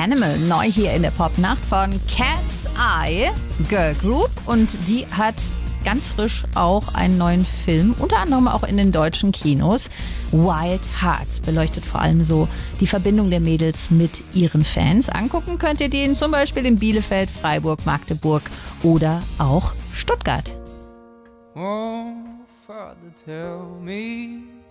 Animal, neu hier in der Popnacht von Cat's Eye Girl Group. Und die hat ganz frisch auch einen neuen Film, unter anderem auch in den deutschen Kinos. Wild Hearts beleuchtet vor allem so die Verbindung der Mädels mit ihren Fans. Angucken könnt ihr den zum Beispiel in Bielefeld, Freiburg, Magdeburg oder auch Stuttgart. Oh, Father, tell me